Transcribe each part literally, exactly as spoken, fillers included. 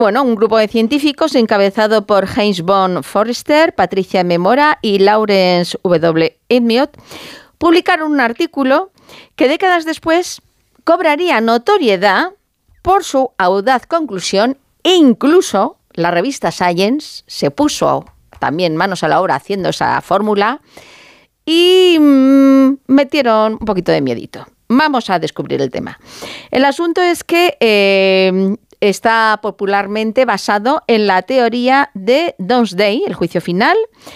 Bueno, un grupo de científicos encabezado por Heinz von Forster, Patricia Memora y Lawrence W. Edmiot publicaron un artículo que décadas después cobraría notoriedad por su audaz conclusión e incluso la revista Science se puso también manos a la obra haciendo esa fórmula y mmm, metieron un poquito de miedito. Vamos a descubrir el tema. El asunto es que eh, está popularmente basado en la teoría de Doomsday, el juicio final,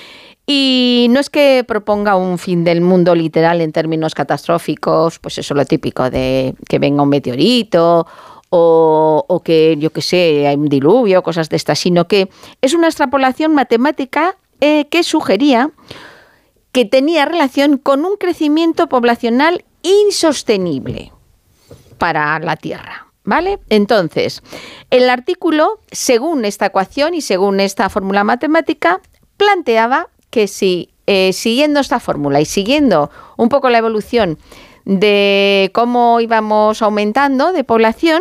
y no es que proponga un fin del mundo literal en términos catastróficos, pues eso es lo típico de que venga un meteorito o, o que, yo qué sé, hay un diluvio, cosas de estas, sino que es una extrapolación matemática eh, que sugería que tenía relación con un crecimiento poblacional insostenible para la Tierra. ¿Vale? Entonces, el artículo, según esta ecuación y según esta fórmula matemática, planteaba que si, eh, siguiendo esta fórmula y siguiendo un poco la evolución de cómo íbamos aumentando de población,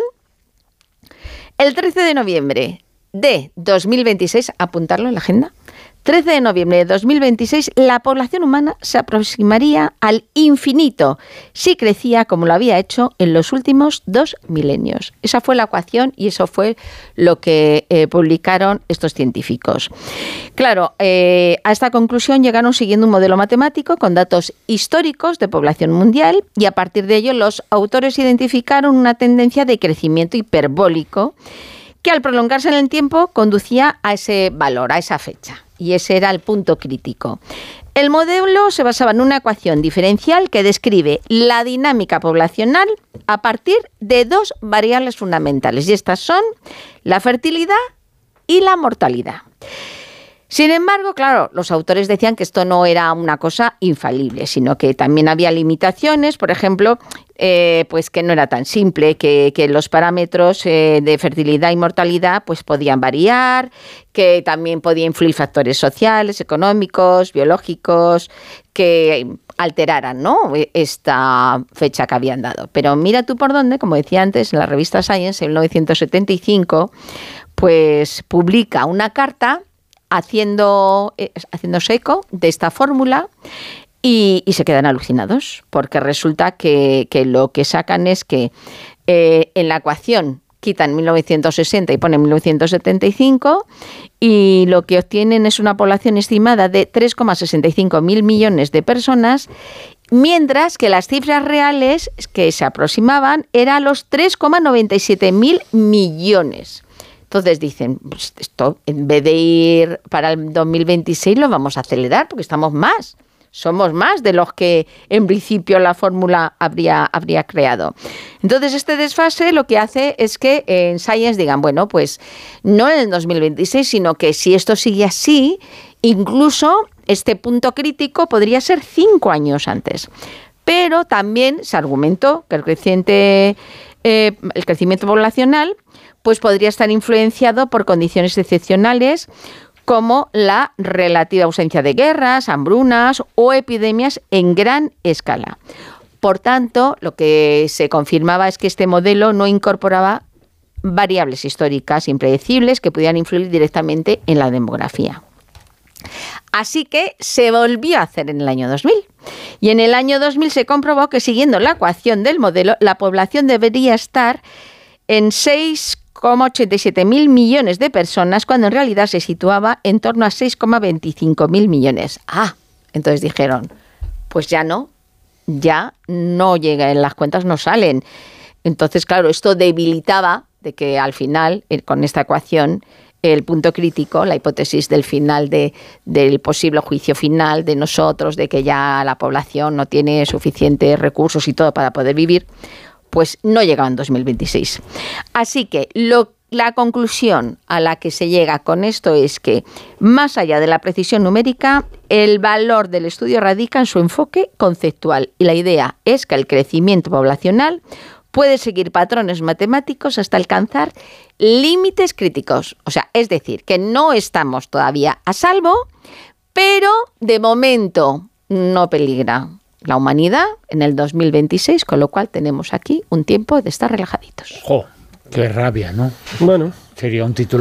el trece de noviembre de dos mil veintiséis, apuntarlo en la agenda, trece de noviembre de dos mil veintiséis, la población humana se aproximaría al infinito si crecía como lo había hecho en los últimos dos milenios. Esa fue la ecuación y eso fue lo que eh, publicaron estos científicos. Claro, eh, a esta conclusión llegaron siguiendo un modelo matemático con datos históricos de población mundial y a partir de ello los autores identificaron una tendencia de crecimiento hiperbólico que al prolongarse en el tiempo conducía a ese valor, a esa fecha. Y ese era el punto crítico. El modelo se basaba en una ecuación diferencial que describe la dinámica poblacional a partir de dos variables fundamentales. Y estas son la fertilidad y la mortalidad. Sin embargo, claro, los autores decían que esto no era una cosa infalible, sino que también había limitaciones, por ejemplo, eh, pues que no era tan simple, que, que los parámetros eh, de fertilidad y mortalidad pues podían variar, que también podían influir factores sociales, económicos, biológicos, que alteraran, ¿no?, esta fecha que habían dado. Pero mira tú por dónde, como decía antes, en la revista Science, en mil novecientos setenta y cinco, pues publica una carta haciendo, eh, haciéndose eco de esta fórmula y, y se quedan alucinados, porque resulta que, que lo que sacan es que eh, en la ecuación quitan mil novecientos sesenta y ponen mil novecientos setenta y cinco y lo que obtienen es una población estimada de tres coma sesenta y cinco mil millones de personas, mientras que las cifras reales que se aproximaban eran los tres coma noventa y siete mil millones. Entonces dicen, pues esto en vez de ir para el dos mil veintiséis lo vamos a acelerar porque estamos más, somos más de los que en principio la fórmula habría, habría creado. Entonces este desfase lo que hace es que en Science digan, bueno, pues no en el dos mil veintiséis, sino que si esto sigue así, incluso este punto crítico podría ser cinco años antes. Pero también se argumentó que el creciente, eh, el crecimiento poblacional pues podría estar influenciado por condiciones excepcionales como la relativa ausencia de guerras, hambrunas o epidemias en gran escala. Por tanto, lo que se confirmaba es que este modelo no incorporaba variables históricas impredecibles que pudieran influir directamente en la demografía. Así que se volvió a hacer en el año dos mil. Y en el año dos mil se comprobó que siguiendo la ecuación del modelo, la población debería estar en seis coma ochenta y siete mil millones de personas, cuando en realidad se situaba en torno a seis coma veinticinco mil millones. Ah, entonces dijeron, pues ya no, ya no llega, en las cuentas no salen. Entonces, claro, esto debilitaba de que al final, con esta ecuación, el punto crítico, la hipótesis del final de, del posible juicio final de nosotros, de que ya la población no tiene suficientes recursos y todo para poder vivir, pues no llegaba en dos mil veintiséis. Así que lo, la conclusión a la que se llega con esto es que, más allá de la precisión numérica, el valor del estudio radica en su enfoque conceptual. Y la idea es que el crecimiento poblacional puede seguir patrones matemáticos hasta alcanzar límites críticos. O sea, es decir, que no estamos todavía a salvo, pero de momento no peligra la humanidad en el dos mil veintiséis, con lo cual tenemos aquí un tiempo de estar relajaditos. ¡Jo! ¡Qué rabia!, ¿no? Bueno. Sería un título